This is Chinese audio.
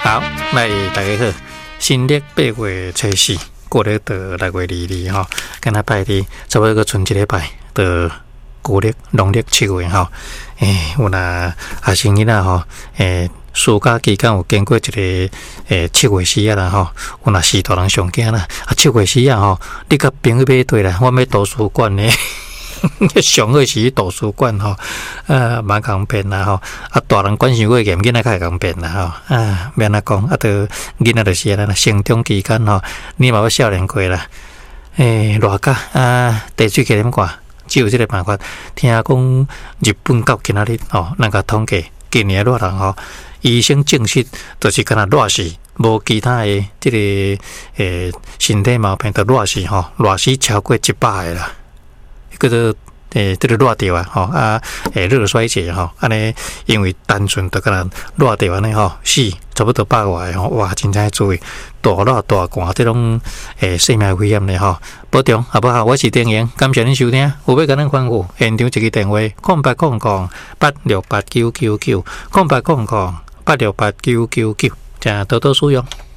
好，来大家好，新历8月初4，过了到6月22吼，跟他拜的差不多个剩一礼拜的旧历农历7月吼，有那学生囡仔吼，暑假期间有经过一个7月4日啦吼，有那4大人上惊啦，7月4日吼，你甲朋友买对啦，我要图书馆呢。上好是图书馆吼，蛮共骗啦吼，大人管伤过严，囡仔较会共骗啦吼，免安讲，都囡仔就是安尼啦，成长期间吼，你嘛要少年过啦，热甲地水给你们看，只有这个办法。听讲日本到今仔日吼，那个统计今年热人吼，医生证实就是干那热死，无其他的这个身体毛病，就热死吼，热死超过100个啦。叫做这个热掉啊，吼热衰竭吼，安尼因为单纯就干热掉安尼吼，死差不多100外吼，哇，真正注意大热大寒这种生命危险的吼，保重好不好？我是丁莹，感谢您收听，有要跟咱吩咐，现场一个电话0800868999，0800868999，请多多使用。